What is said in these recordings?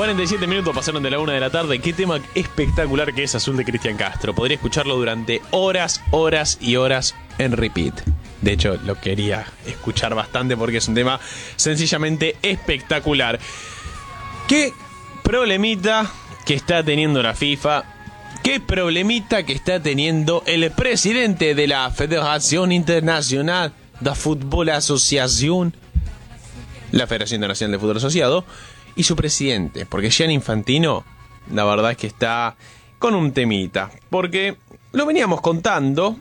47 minutos pasaron de la 1 de la tarde. Qué tema espectacular que es Azul de Cristian Castro. Podría escucharlo durante horas, horas y horas en repeat. De hecho, lo quería escuchar bastante porque es un tema sencillamente espectacular. Qué problemita que está teniendo la FIFA. Qué problemita que está teniendo el presidente de la Federación Internacional de Fútbol Asociación, la Federación Internacional de Fútbol Asociado, y su presidente, porque Gianni Infantino, la verdad es que está con un temita, porque lo veníamos contando,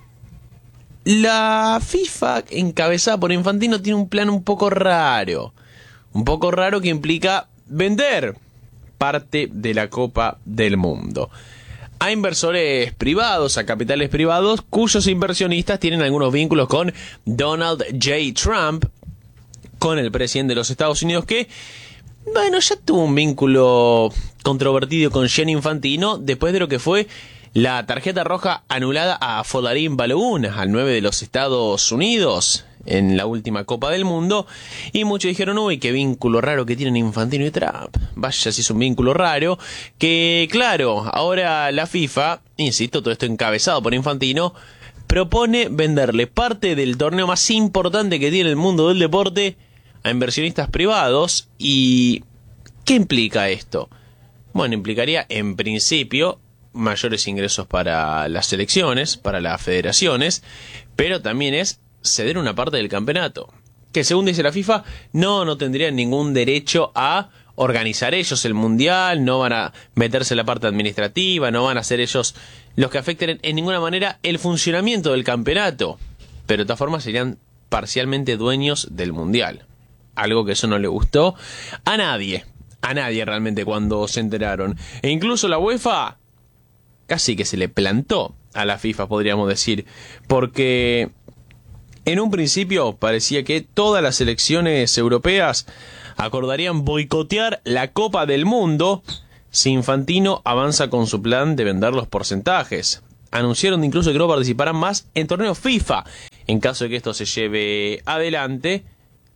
la FIFA encabezada por Infantino tiene un plan un poco raro que implica vender parte de la Copa del Mundo a inversores privados, a capitales privados, cuyos inversionistas tienen algunos vínculos con Donald J. Trump, con el presidente de los Estados Unidos, que, bueno, ya tuvo un vínculo controvertido con Gianni Infantino después de lo que fue la tarjeta roja anulada a Folarin Balogun, al 9 de los Estados Unidos, en la última Copa del Mundo, y muchos dijeron, uy, qué vínculo raro que tienen Infantino y Trump. Vaya si es un vínculo raro, que claro, ahora la FIFA, insisto, todo esto encabezado por Infantino, propone venderle parte del torneo más importante que tiene el mundo del deporte a inversionistas privados. ¿Y qué implica esto? Bueno, implicaría en principio mayores ingresos para las selecciones, para las federaciones, pero también es ceder una parte del campeonato, que según dice la FIFA no tendrían ningún derecho a organizar ellos el mundial, no van a meterse en la parte administrativa, no van a ser ellos los que afecten en ninguna manera el funcionamiento del campeonato, pero de todas formas serían parcialmente dueños del mundial, algo que eso no le gustó a nadie realmente cuando se enteraron, e incluso la UEFA casi que se le plantó a la FIFA, podríamos decir, porque en un principio parecía que todas las selecciones europeas acordarían boicotear la Copa del Mundo si Infantino avanza con su plan de vender los porcentajes. Anunciaron incluso que no participarán más en torneos FIFA en caso de que esto se lleve adelante.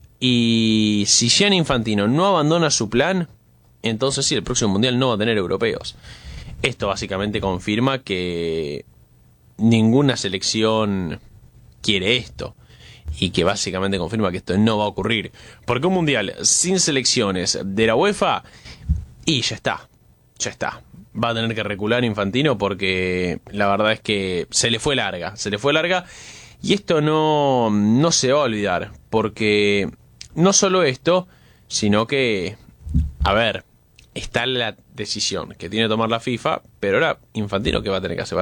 Y si Gianni Infantino no abandona su plan, entonces sí, el próximo mundial no va a tener europeos. Esto básicamente confirma que ninguna selección quiere esto, y que básicamente confirma que esto no va a ocurrir, porque un mundial sin selecciones de la UEFA, y ya está, va a tener que recular Infantino, porque la verdad es que se le fue larga, y esto no se va a olvidar, porque no solo esto, sino que, a ver, está la decisión que tiene que tomar la FIFA, pero ahora Infantino, ¿qué va a tener que hacer? Va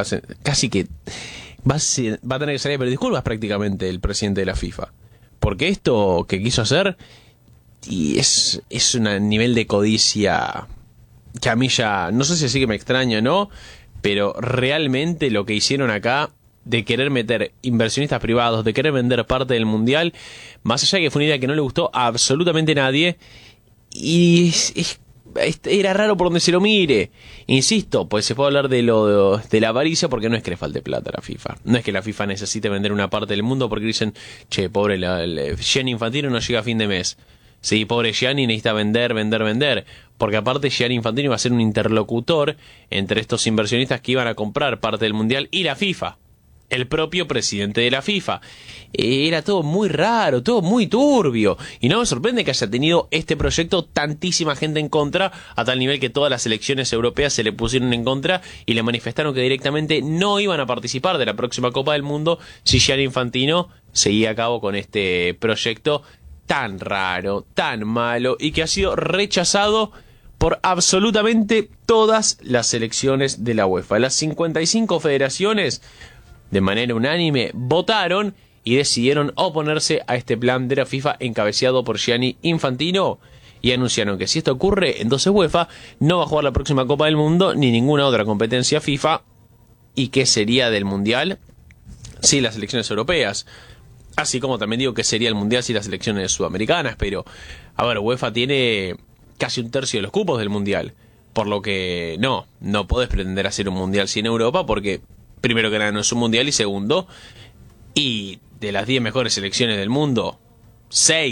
a tener que salir a pedir disculpas prácticamente el presidente de la FIFA, porque esto que quiso hacer y es un nivel de codicia que a mí ya, no sé si así que me extraña o no, pero realmente lo que hicieron acá, de querer meter inversionistas privados, de querer vender parte del mundial, más allá de que fue una idea que no le gustó a absolutamente nadie, y era raro por donde se lo mire. Insisto, pues se puede hablar de la avaricia, porque no es que le falte plata a la FIFA. No es que la FIFA necesite vender una parte del mundo porque dicen, che, pobre Gianni Infantino no llega a fin de mes. Sí, pobre Gianni necesita vender. Porque aparte Gianni Infantino iba a ser un interlocutor entre estos inversionistas que iban a comprar parte del mundial y la FIFA. El propio presidente de la FIFA. Era todo muy raro, todo muy turbio, y no me sorprende que haya tenido este proyecto tantísima gente en contra, a tal nivel que todas las selecciones europeas se le pusieron en contra y le manifestaron que directamente no iban a participar de la próxima Copa del Mundo si Gianni Infantino seguía a cabo con este proyecto tan raro, tan malo, y que ha sido rechazado por absolutamente todas las selecciones de la UEFA. Las 55 federaciones, de manera unánime, votaron y decidieron oponerse a este plan de la FIFA encabezado por Gianni Infantino, y anunciaron que si esto ocurre, entonces UEFA no va a jugar la próxima Copa del Mundo ni ninguna otra competencia FIFA, y que sería del Mundial sin las selecciones europeas, así como también digo que sería el Mundial sin las selecciones sudamericanas. Pero, a ver, UEFA tiene casi un tercio de los cupos del Mundial, por lo que no podés pretender hacer un Mundial sin Europa, porque primero que nada no es un mundial, y segundo, y de las 10 mejores selecciones del mundo, 6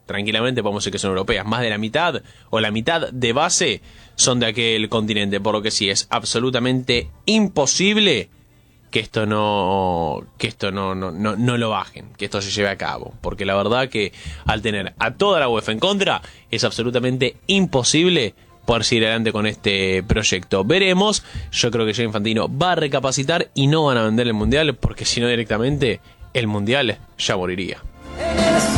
tranquilamente podemos decir que son europeas. Más de la mitad o la mitad de base son de aquel continente, por lo que sí, es absolutamente imposible que esto no lo bajen, que esto se lleve a cabo, porque la verdad que al tener a toda la UEFA en contra es absolutamente imposible poder seguir adelante con este proyecto. Veremos, yo creo que Gianni Infantino va a recapacitar y no van a vender el Mundial, porque si no directamente el Mundial ya moriría.